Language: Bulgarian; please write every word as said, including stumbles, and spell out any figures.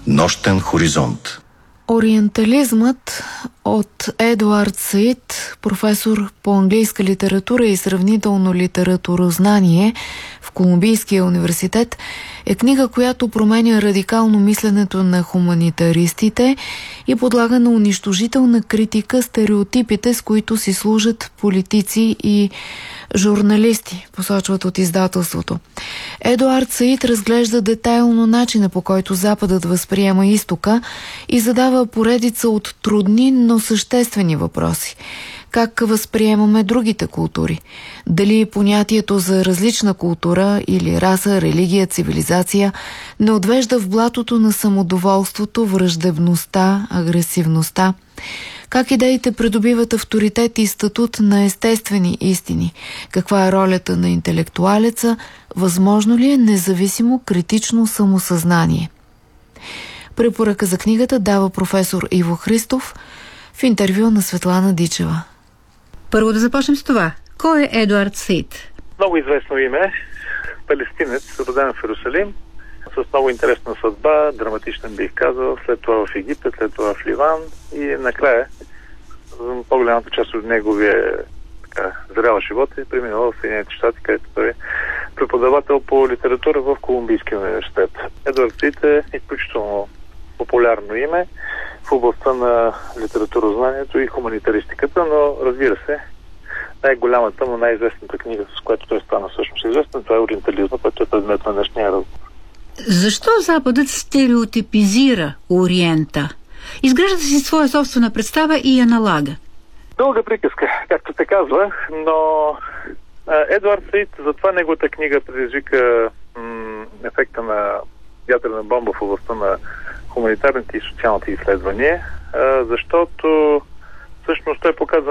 Нощен хоризонт. Ориентализмът от Едуард Саид, професор по английска литература и сравнително литературознание в Колумбийския университет, е книга, която променя радикално мисленето на хуманитаристите и подлага на унищожителна критика стереотипите, с които си служат политици и журналисти, посочват от издателството. Едуард Саид разглежда детайлно начина, по който Западът възприема Изтока и задава поредица от трудни, но съществени въпроси. Как възприемаме другите култури? Дали понятието за различна култура или раса, религия, цивилизация не отвежда в блатото на самодоволството, враждебността, агресивността? Как идеите придобиват авторитет и статут на естествени истини? Каква е ролята на интелектуалеца? Възможно ли е независимо критично самосъзнание? Препоръка за книгата дава професор Иво Христов в интервю на Светлана Дичева. Първо да започнем с това. Кой е Едуард Саид? Много известно име. Палестинец, роден в Йерусалим, с много интересна съдба, драматичен бих казал, след това в Египет, след това в Ливан и накрая по-голямата част от неговия така, зрял живот е преминал в Съединените щати, където той е преподавател по литература в Колумбийския университет. Едуард Саид е изключително популярно име в областта на литературознанието и хуманитаристиката, но разбира се, най-голямата, но най-известната книга, с която той стана всъщност известен, това е Ориентализма, който е предмет на днешния разговор. Защо Западът стереотипизира Ориента? Изгражда си своя собствена представа и я налага. Дълга приказка, както те казва, но Едуард Саид, затова неговата книга предизвика м- ефекта на ядрена бомба в областта на хуманитарните и социалните изследвания, защото всъщност той показва